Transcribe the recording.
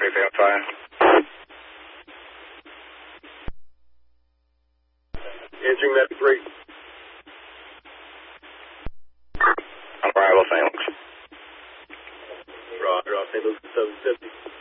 Anything on fire? Answering map 3. On arrival, St. Luke's. Roger, St. Luke's 750.